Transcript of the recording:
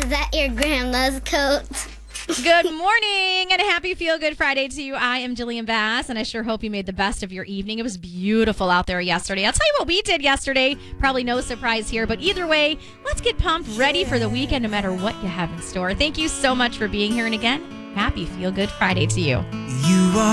Is that your grandma's coat? Good morning and a happy Feel Good Friday to you. I am Jillian Bass, and I sure hope you made the best of your evening. It was beautiful out there yesterday. I'll tell you what we did yesterday. Probably no surprise here, but either way, let's get pumped, ready for the weekend no matter what you have in store. Thank you so much for being here, and again, happy Feel Good Friday to you. You are